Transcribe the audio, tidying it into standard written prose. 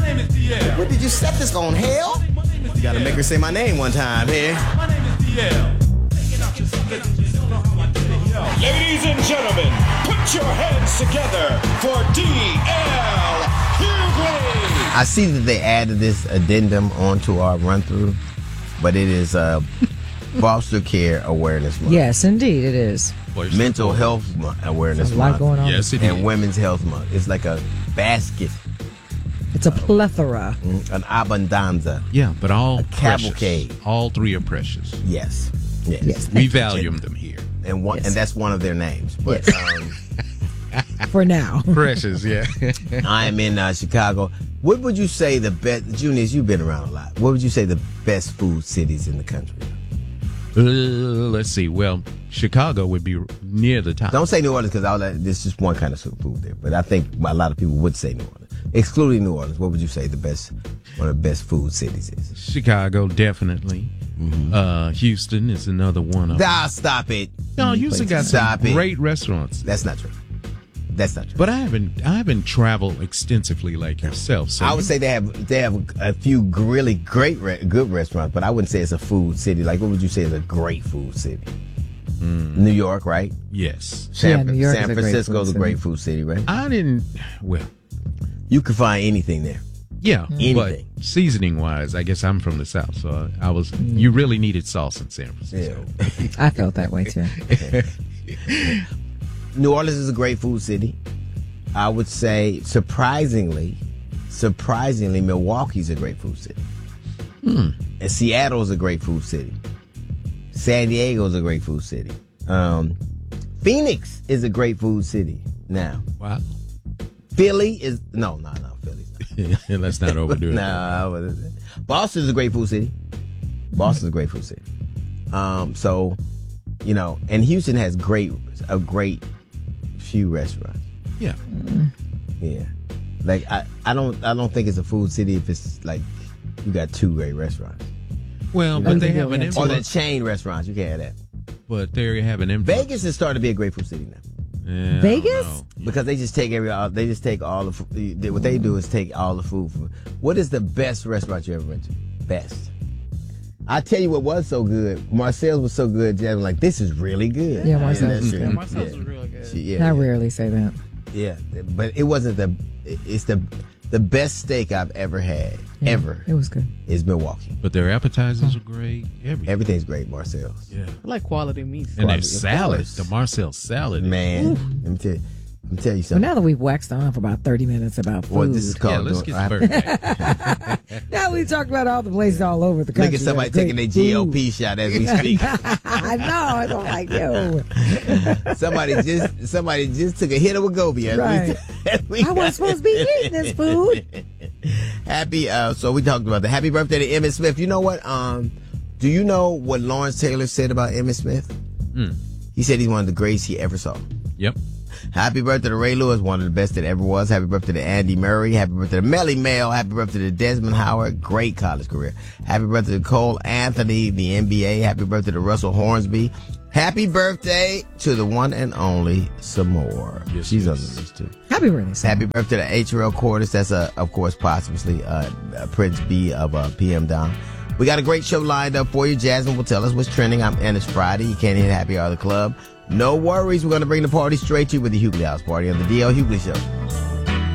name is DL. What did you set this on, hell? You gotta make her say my name one time here. My name is DL. Ladies and gentlemen, put your hands together for D.L. Hughley. I see that they added this addendum onto our run-through, but it is Foster Care Awareness Month. Yes, indeed, it is. Mental Health Awareness There's a lot Month. going on. Yes, it And is. Women's Health Month. It's like a basket, It's a plethora. an abundanza. Yeah, but all cavalcade. precious. All three are precious. Yes. Yes. We value them here. And one, Yes. and that's one of their names. But For now. Precious, yeah. I'm in Chicago. What would you say the best, Juniors, you've been around a lot. What would you say the best food cities in the country? Let's see. Well, Chicago would be near the top. Don't say New Orleans because there's just one kind of food there. But I think a lot of people would say New Orleans. Excluding New Orleans, what would you say one of the best food cities is? Chicago, definitely. Houston is another one of them. Stop it. No, Houston got some Stop it. great restaurants. That's not true. That's not true. But I haven't traveled extensively like yourself. So I would say they have a few really good restaurants, but I wouldn't say it's a food city. Like, what would you say is a great food city? New York, right? Yes. New York San is a great Francisco's food a great city. food city, right? You can find anything there. Yeah, Anything. but seasoning wise, I guess I'm from the South, so you really needed sauce in San Francisco. Yeah. I felt that way too. New Orleans is a great food city. I would say, surprisingly, Milwaukee's a great food city. And Seattle's a great food city. San Diego's a great food city. Phoenix is a great food city now. Wow. Philly is no, Philly's not. Let's not overdo it. No, Boston's a great food city. Boston's a great food city. So, and Houston has a great few restaurants. Yeah. Yeah. Like I don't think it's a food city if it's like you got two great restaurants. Well, but they have an Or the influence. chain restaurants, you can't have that. But they have an influence. Vegas is starting to be a great food city now. Yeah, Vegas? I don't know. Because they just take all the food. What they do is take all the food. What is the best restaurant you ever went to? Best. I tell you what was so good. Marcel's was so good. Jasmine was like, this is really good. Yeah, Marcel's was that's good. true. Marcel's was really good. Yeah, I rarely say that. yeah, but it wasn't it's the best steak I've ever had. Yeah, Ever. It was good. Is Milwaukee. But their appetizers are great. Everything's great, Marcel's. Yeah. I like quality meats. And their Of salad, course. the Marcel salad. Man, let me tell you But something. now that we've waxed on for about 30 minutes about food, Well, this is Yeah, called. let's get to birthday. now we've talked about all the places all over the country. Look at somebody that are taking their great GOP shot as we speak. I know. I don't like you. somebody just took a hit of Wegovy. Right. I wasn't supposed to be eating this food. Happy. So we talked about the happy birthday to Emmitt Smith. You know what? Do you know what Lawrence Taylor said about Emmitt Smith? He said he's one of the greatest he ever saw. Yep. Happy birthday to Ray Lewis, one of the best that ever was. Happy birthday to Andy Murray. Happy birthday to Melly Mel. Happy birthday to Desmond Howard. Great college career. Happy birthday to Cole Anthony, the NBA. Happy birthday to Russell Hornsby. Happy birthday to the one and only Samore. Yes, She's yes. on the list too. Happy birthday, son. Happy birthday to H.R.L. Cordes. That's, of course, posthumously Prince B of PM Down. We got a great show lined up for you. Jasmine will tell us what's trending. And it's Friday. You can't hit Happy Hour of the Club. No worries. We're going to bring the party straight to you with the Hughley House Party on the D.L. Hughley Show.